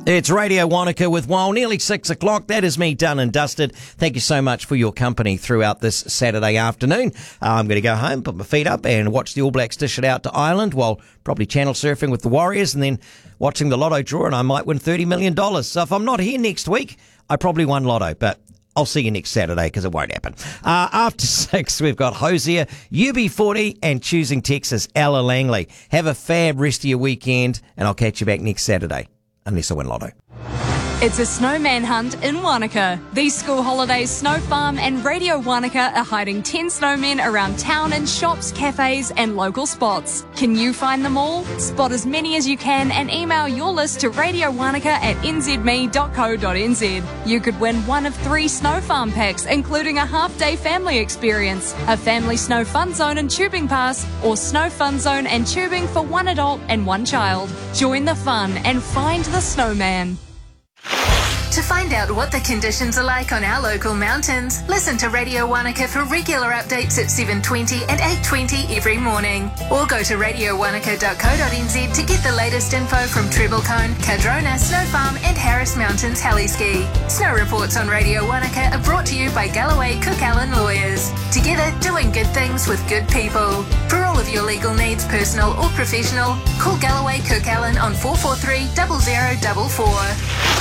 It's Radio Wanaka with Wow, nearly 6 o'clock. That is me done and dusted. Thank you so much for your company throughout this Saturday afternoon. I'm going to go home, put my feet up and watch the All Blacks dish it out to Ireland while probably channel surfing with the Warriors and then watching the lotto draw, and I might win $30 million. So if I'm not here next week, I probably won lotto, but I'll see you next Saturday because it won't happen. After 6, we've got Hosier, UB40 and Choosing Texas, Ella Langley. Have a fab rest of your weekend and I'll catch you back next Saturday. Unless I win lotto. It's a snowman hunt in Wanaka. These school holidays, Snow Farm and Radio Wanaka are hiding 10 snowmen around town in shops, cafes and local spots. Can you find them all? Spot as many as you can and email your list to radiowanaka@nzme.co.nz. You could win one of 3 Snow Farm packs, including a half-day family experience, a family snow fun zone and tubing pass, or snow fun zone and tubing for 1 adult and 1 child. Join the fun and find the snowman. To find out what the conditions are like on our local mountains, listen to Radio Wanaka for regular updates at 7:20 and 8:20 every morning. Or go to radiowanaka.co.nz to get the latest info from Treble Cone, Cardrona, Snow Farm and Harris Mountains Heliski. Snow reports on Radio Wanaka are brought to you by Galloway Cook Allen Lawyers. Together, doing good things with good people. For all of your legal needs, personal or professional, call Galloway Cook Allen on 443 0044.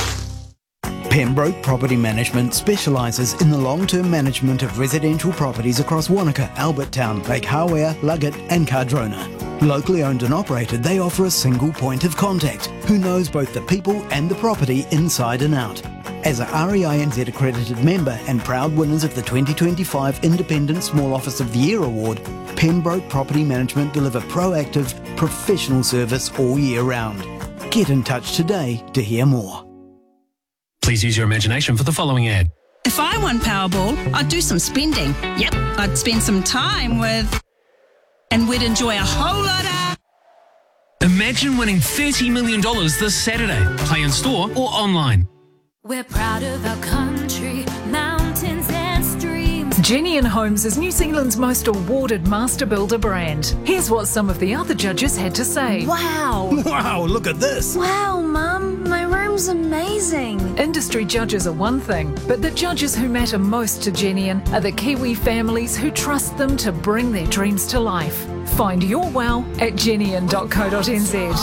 Pembroke Property Management specialises in the long-term management of residential properties across Wanaka, Albertown, Lake Hawea, Luggett and Cardrona. Locally owned and operated, they offer a single point of contact who knows both the people and the property inside and out. As a REINZ accredited member and proud winners of the 2025 Independent Small Office of the Year Award, Pembroke Property Management deliver proactive, professional service all year round. Get in touch today to hear more. Please use your imagination for the following ad. If I won Powerball, I'd do some spending. Yep, I'd spend some time with... and we'd enjoy a whole lot of... Imagine winning $30 million this Saturday. Play in store or online. We're proud of our country, mountains and streams. Jenny & Homes is New Zealand's most awarded master builder brand. Here's what some of the other judges had to say. Wow! Wow, look at this! Wow, Mum, my room's amazing. Industry judges are one thing, but the judges who matter most to Jenny are the Kiwi families who trust them to bring their dreams to life. Find your wow at jennyan.co.nz.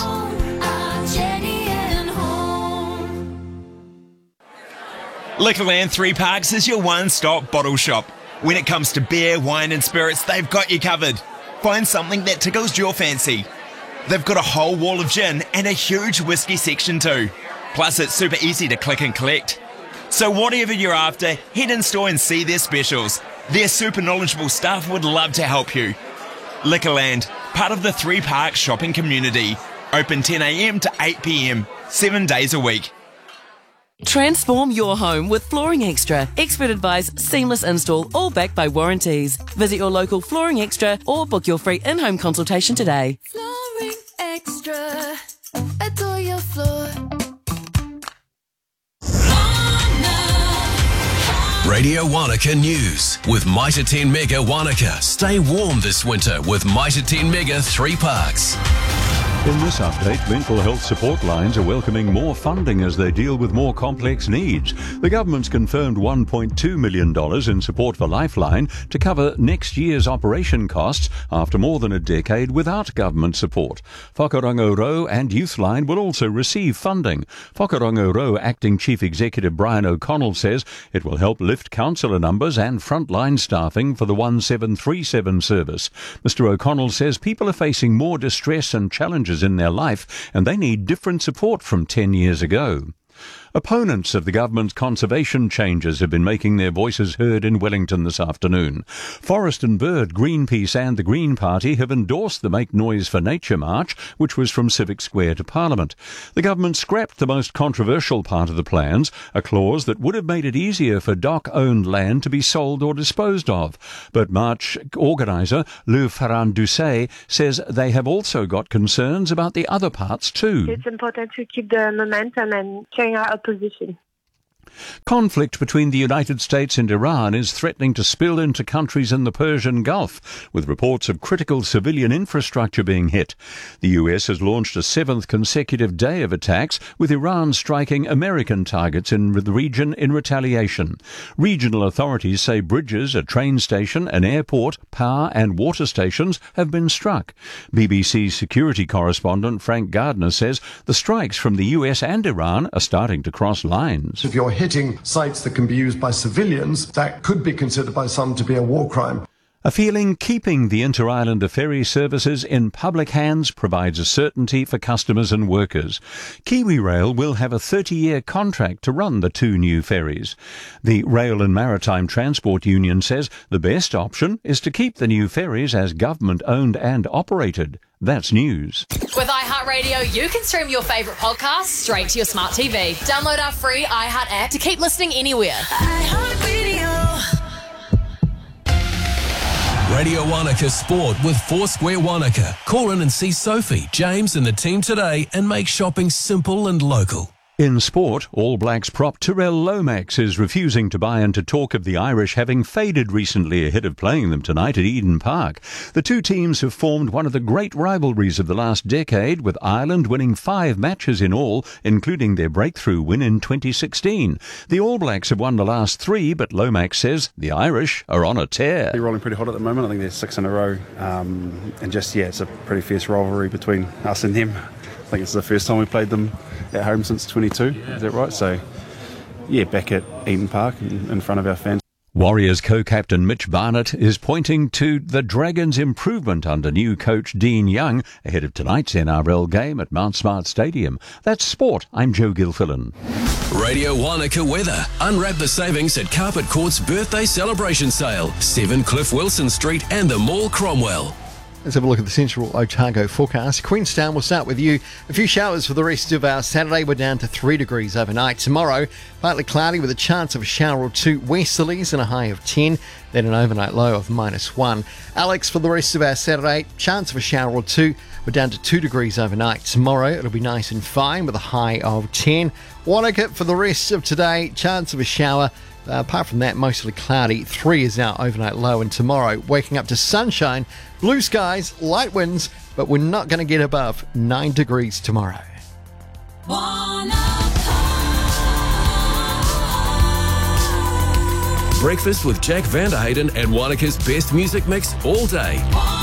Liquorland 3 Parks is your one-stop bottle shop. When it comes to beer, wine and spirits, they've got you covered. Find something that tickles your fancy. They've got a whole wall of gin and a huge whiskey section too. Plus it's super easy to click and collect. So whatever you're after, head in store and see their specials. Their super knowledgeable staff would love to help you. Liquorland, part of the 3 Parks shopping community. Open 10 a.m. to 8 p.m, 7 days a week. Transform your home with Flooring Extra. Expert advice, seamless install, all backed by warranties. Visit your local Flooring Extra or book your free in-home consultation today. Flooring Extra, adore your floor. Radio Wanaka News with Mitre 10 Mega Wanaka. Stay warm this winter with Mitre 10 Mega 3 Parks. In this update, mental health support lines are welcoming more funding as they deal with more complex needs. The government's confirmed $1.2 million in support for Lifeline to cover next year's operation costs after more than a decade without government support. Whakarango and Youthline will also receive funding. Whakarango Acting Chief Executive Brian O'Connell says it will help lift counsellor numbers and frontline staffing for the 1737 service. Mr O'Connell says people are facing more distress and challenges in their life, and they need different support from 10 years ago. Opponents of the government's conservation changes have been making their voices heard in Wellington this afternoon. Forest and Bird, Greenpeace and the Green Party have endorsed the Make Noise for Nature march, which was from Civic Square to Parliament. The government scrapped the most controversial part of the plans, a clause that would have made it easier for DOC-owned land to be sold or disposed of. But march organiser Lou Ferrand-Doucet says they have also got concerns about the other parts too. It's important to keep the momentum and carrying out opposition. Conflict between the United States and Iran is threatening to spill into countries in the Persian Gulf, with reports of critical civilian infrastructure being hit. The US has launched a 7th consecutive day of attacks, with Iran striking American targets in the region in retaliation. Regional authorities say bridges, a train station, an airport, power and water stations have been struck. BBC security correspondent Frank Gardner says the strikes from the US and Iran are starting to cross lines. If you're hitting sites that can be used by civilians, that could be considered by some to be a war crime. A feeling keeping the Inter-Islander ferry services in public hands provides a certainty for customers and workers. KiwiRail will have a 30-year contract to run the 2 new ferries. The Rail and Maritime Transport Union says the best option is to keep the new ferries as government-owned and operated. That's news. With iHeartRadio, you can stream your favourite podcasts straight to your smart TV. Download our free iHeart app to keep listening anywhere. Radio Wanaka Sport with Foursquare Wanaka. Call in and see Sophie, James and the team today and make shopping simple and local. In sport, All Blacks prop Tyrell Lomax is refusing to buy into talk of the Irish having faded recently ahead of playing them tonight at Eden Park. The two teams have formed one of the great rivalries of the last decade, with Ireland winning 5 matches in all, including their breakthrough win in 2016. The All Blacks have won the last 3, but Lomax says the Irish are on a tear. They're rolling pretty hot at the moment. I think they're 6 in a row. It's a pretty fierce rivalry between us and them. I think it's the first time we played them at home since 22, is that right? So, back at Eden Park in front of our fans. Warriors co-captain Mitch Barnett is pointing to the Dragons' improvement under new coach Dean Young ahead of tonight's NRL game at Mount Smart Stadium. That's sport. I'm Joe Gilfillan. Radio Wanaka weather. Unwrap the savings at Carpet Court's birthday celebration sale. 7 Cliff Wilson Street and the Mall Cromwell. Let's have a look at the Central Otago forecast. Queenstown, we'll start with you. A few showers for the rest of our Saturday. We're down to 3 degrees overnight. Tomorrow, partly cloudy with a chance of a shower or 2 westerlies and a high of 10. Then an overnight low of -1. Alex, for the rest of our Saturday, chance of a shower or 2. We're down to 2 degrees overnight. Tomorrow, it'll be nice and fine with a high of 10. Wanaka, for the rest of today, chance of a shower. Apart from that, mostly cloudy. 3 is our overnight low, and tomorrow waking up to sunshine, blue skies, light winds, but we're not going to get above 9 degrees tomorrow. Breakfast with Jack Vanderhayden and Wanaka's best music mix all day.